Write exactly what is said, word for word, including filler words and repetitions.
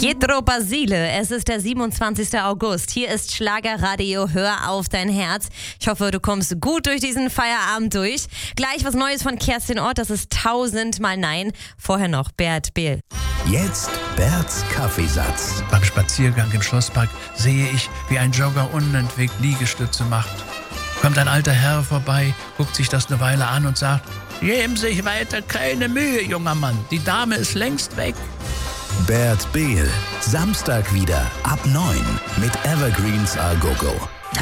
Pietro Basile, es ist der siebenundzwanzigster August. Hier ist Schlagerradio, hör auf dein Herz. Ich hoffe, du kommst gut durch diesen Feierabend durch. Gleich was Neues von Kerstin Ott, das ist tausendmal Nein. Vorher noch Bert Behl. Jetzt Berts Kaffeesatz. Beim Spaziergang im Schlosspark sehe ich, wie ein Jogger unentwegt Liegestütze macht. Kommt ein alter Herr vorbei, guckt sich das eine Weile an und sagt: Geben sich weiter keine Mühe, junger Mann, die Dame ist längst weg. Bert Behl, Samstag wieder ab neun mit Evergreens A Go Go.